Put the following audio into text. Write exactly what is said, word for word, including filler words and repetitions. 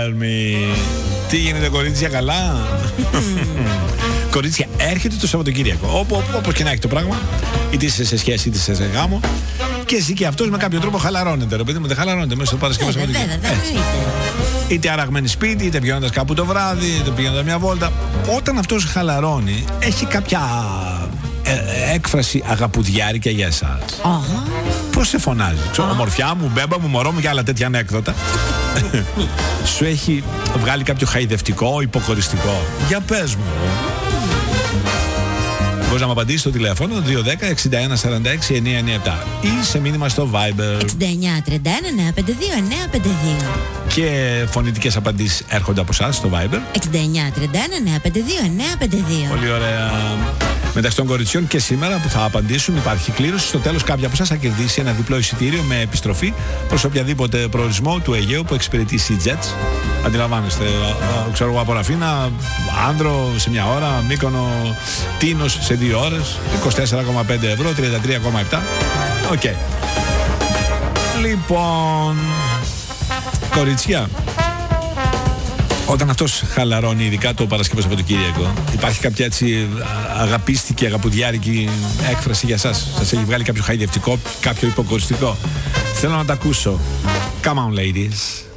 tell me. Τι γίνεται, κορίτσια, καλά? Κορίτσια, έρχεται το Σαββατοκύριακο. Όπως και να έχει το πράγμα, είτε είσαι σε σχέση είτε σε γάμο. Και εσύ και αυτός με κάποιο τρόπο χαλαρώνεται. Ρε παιδί μου, δεν χαλαρώνεται μέσα στο Παρασκευό Σαββατοκύριακο. Είτε αραγμένοι σπίτι, είτε πηγαίνοντας κάπου το βράδυ, είτε πηγαίνοντας μια βόλτα. Όταν αυτός χαλαρώνει, έχει κάποια ε, έκφραση αγαπουδιάρικα για εσάς. Uh-huh. Πώς σε φωνάζει? Uh-huh. Ομορφιά μου, μπέμπα μου, μωρό μου και άλλα τέτοια ανέκδοτα. Σου έχει βγάλει κάποιο χαϊδευτικό, υποκοριστικό? Για πες μου. Μπορείς να μου απαντήσεις στο τηλέφωνο δύο ένα μηδέν εξήντα ένα σαράντα έξι εννιακόσια ενενήντα επτά ή σε μήνυμα στο Viber εξήντα εννιά τριάντα ένα εννιακόσια πενήντα δύο εννιακόσια πενήντα δύο. Και φωνητικές απαντήσεις έρχονται από εσάς στο Viber εξήντα εννιά τριάντα ένα εννιακόσια πενήντα δύο εννιακόσια πενήντα δύο. Πολύ ωραία. Μεταξύ των κοριτσιών και σήμερα που θα απαντήσουν υπάρχει κλήρωση. Στο τέλος κάποια από εσάς θα κερδίσει ένα διπλό εισιτήριο με επιστροφή προς οποιαδήποτε προορισμό του Αιγαίου που εξυπηρετεί SeaJets. Αντιλαμβάνεστε, ξέρω εγώ, από Ραφίνα, Άνδρο σε μια ώρα, Μύκονο, Τίνος σε δύο ώρες, είκοσι τέσσερα κόμμα πέντε ευρώ, τριάντα τρία κόμμα επτά. Οκ. Okay. Λοιπόν, κοριτσιά, όταν αυτός χαλαρώνει, ειδικά το Παρασκευό Σαββατοκύριακο, υπάρχει κάποια έτσι αγαπίστικη, αγαπουδιάρικη έκφραση για σας? Σας έχει βγάλει κάποιο χαϊδευτικό, κάποιο υποκοριστικό? Θέλω να τα ακούσω. Come on, ladies.